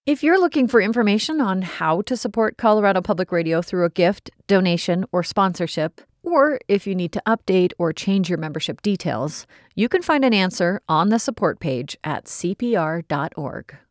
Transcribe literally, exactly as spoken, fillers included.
If you're looking for information on how to support Colorado Public Radio through a gift, donation, or sponsorship, or if you need to update or change your membership details, you can find an answer on the support page at c p r dot org.